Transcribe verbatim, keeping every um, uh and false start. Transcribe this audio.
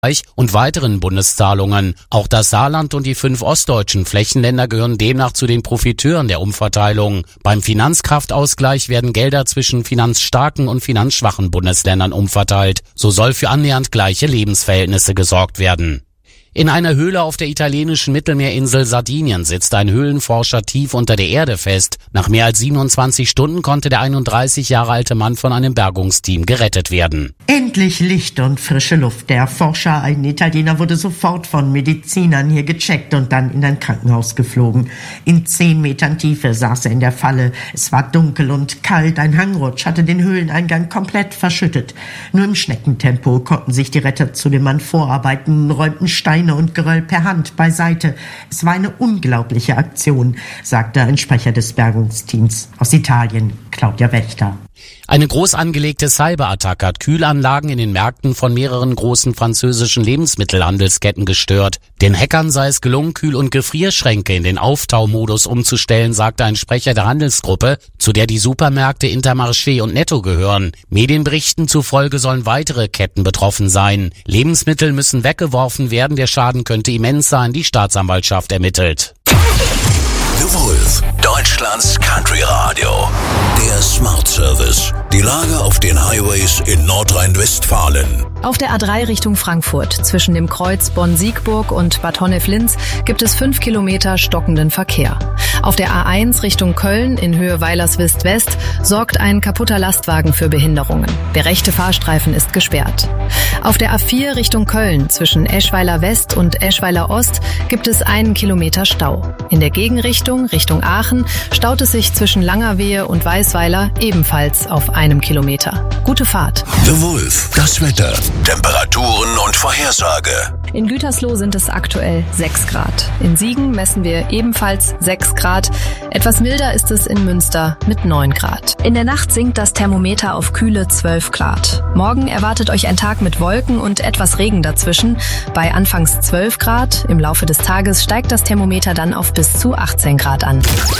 und weiteren Bundeszahlungen. Auch das Saarland und die fünf ostdeutschen Flächenländer gehören demnach zu den Profiteuren der Umverteilung. Beim Finanzkraftausgleich werden Gelder zwischen finanzstarken und finanzschwachen Bundesländern umverteilt. So soll für annähernd gleiche Lebensverhältnisse gesorgt werden. In einer Höhle auf der italienischen Mittelmeerinsel Sardinien sitzt ein Höhlenforscher tief unter der Erde fest. Nach mehr als siebenundzwanzig Stunden konnte der einunddreißig Jahre alte Mann von einem Bergungsteam gerettet werden. Endlich Licht und frische Luft. Der Forscher, ein Italiener, wurde sofort von Medizinern hier gecheckt und dann in ein Krankenhaus geflogen. In zehn Metern Tiefe saß er in der Falle. Es war dunkel und kalt. Ein Hangrutsch hatte den Höhleneingang komplett verschüttet. Nur im Schneckentempo konnten sich die Retter zu dem Mann vorarbeiten, räumten Steine und Geröll per Hand beiseite. Es war eine unglaubliche Aktion, sagte ein Sprecher des Bergungsteams aus Italien, Claudia Wächter. Eine groß angelegte Cyberattacke hat Kühlanlagen in den Märkten von mehreren großen französischen Lebensmittelhandelsketten gestört. Den Hackern sei es gelungen, Kühl- und Gefrierschränke in den Auftaumodus umzustellen, sagte ein Sprecher der Handelsgruppe, zu der die Supermärkte Intermarché und Netto gehören. Medienberichten zufolge sollen weitere Ketten betroffen sein. Lebensmittel müssen weggeworfen werden, der Schaden könnte immens sein, die Staatsanwaltschaft ermittelt. The Wolf, Deutschlands Country Radio. Der Smart Service. Die Lage auf den Highways in Nordrhein-Westfalen. Auf der A drei Richtung Frankfurt zwischen dem Kreuz Bonn-Siegburg und Bad Honnef-Linz gibt es fünf Kilometer stockenden Verkehr. Auf der A eins Richtung Köln in Höhe Weilerswist-West sorgt ein kaputter Lastwagen für Behinderungen. Der rechte Fahrstreifen ist gesperrt. Auf der A vier Richtung Köln zwischen Eschweiler West und Eschweiler Ost gibt es einen Kilometer Stau. In der Gegenrichtung Richtung Aachen staut es sich zwischen Langerwehe und Weißweiler ebenfalls auf einem Kilometer. Gute Fahrt. The Wolf, das Wetter, Temperaturen und Vorhersage. In Gütersloh sind es aktuell sechs Grad. In Siegen messen wir ebenfalls sechs Grad. Etwas milder ist es in Münster mit neun Grad. In der Nacht sinkt das Thermometer auf kühle zwölf Grad. Morgen erwartet euch ein Tag mit Wolken und etwas Regen dazwischen. Bei anfangs zwölf Grad. Im Laufe des Tages steigt das Thermometer dann auf bis zu achtzehn Grad an.